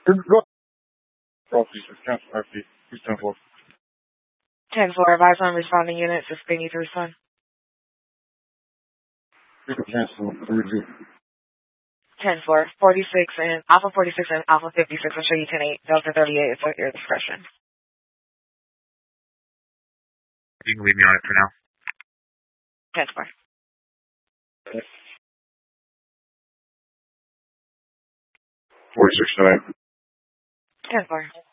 Go. Property, cancel RP. Who's 10-4? 10-4, advise on responding units, suspend you to respond. Cancel. 3G. 10-4, 46 and Alpha 46 and Alpha 56 will show you 10-8, Delta 38 is at your discretion. You can leave me on it for now. 10-4. Okay. 46 tonight. 10-4.